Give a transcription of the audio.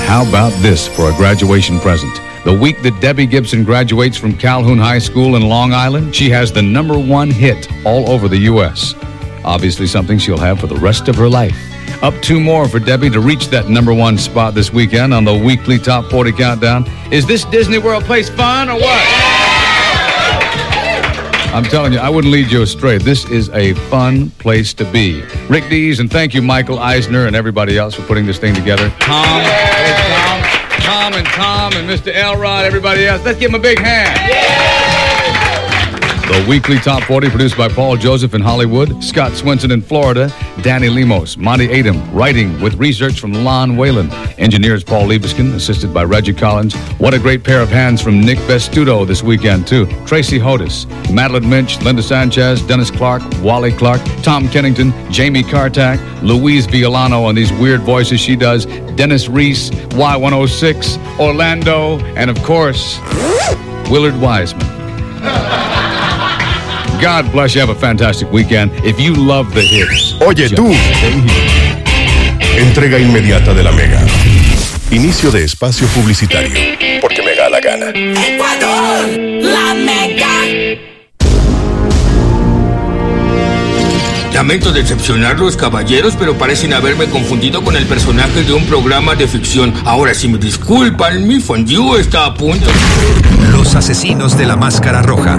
how about this for a graduation present? The week that Debbie Gibson graduates from Calhoun High School in Long Island, she has the #1 hit all over the U.S. Obviously something she'll have for the rest of her life. Up 2 more for Debbie to reach that #1 spot this weekend on the weekly Top 40 Countdown. Is this Disney World place fun or what? I'm telling you, I wouldn't lead you astray. This is a fun place to be. Rick Dees, and thank you, Michael Eisner, and everybody else for putting this thing together. Tom and Mr. Elrod, everybody else. Let's give them a big hand. The weekly Top 40 produced by Paul Joseph in Hollywood, Scott Swenson in Florida, Danny Lemos, Monty Adam, writing with research from Lon Whalen, engineers Paul Liebeskin, assisted by Reggie Collins. What a great pair of hands from Nick Vestudo this weekend, too. Tracy Hodis, Madeline Minch, Linda Sanchez, Dennis Clark, Wally Clark, Tom Kennington, Jamie Kartak, Louise Violano on these weird voices she does, Dennis Reese, Y106, Orlando, and of course, Willard Wiseman. God bless you. Have a fantastic weekend. If you love the hits. Oye, tú. Entrega inmediata de la Mega. Inicio de espacio publicitario. Porque me da la gana. ¡Ecuador! ¡La Mega! Lamento decepcionarlos, caballeros, pero parecen haberme confundido con el personaje de un programa de ficción. Ahora, si me disculpan, mi fondue está a punto. Los asesinos de la máscara roja.